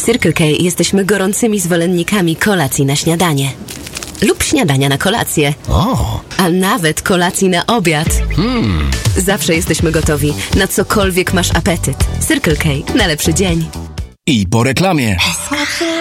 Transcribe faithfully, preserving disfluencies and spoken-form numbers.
Circle K jesteśmy gorącymi zwolennikami kolacji na śniadanie. Lub śniadania na kolację. O. A nawet kolacji na obiad. Hmm. Zawsze jesteśmy gotowi, na cokolwiek masz apetyt. Circle K na lepszy dzień. I po reklamie.